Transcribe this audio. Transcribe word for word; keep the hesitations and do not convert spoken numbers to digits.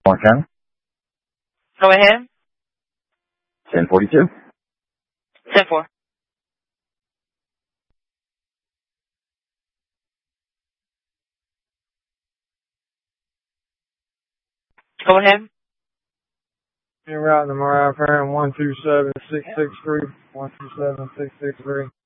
Mark County. Go ahead. ten forty-two. ten four. Go ahead. En route to Mariah Farron, one two seven six six three. one two seven six six three.